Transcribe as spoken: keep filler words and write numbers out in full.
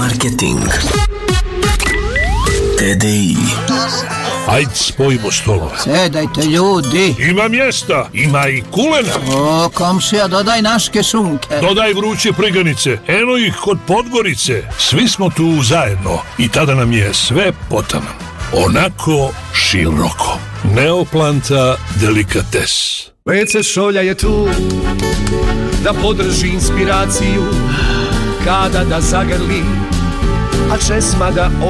Marketing. T D I. Ajde, spojimo stolove. Sedajte, ljudi. Ima mjesta, ima i kulena. O, komšija, dodaj naške šunke. Dodaj vruće priganice, eno ih kod Podgorice. Svi smo tu zajedno i tada nam je sve potaman. Onako široko. Neoplanta delikates. ve ce šolja je tu da podrži inspiraciju kada da zagrli, a česma da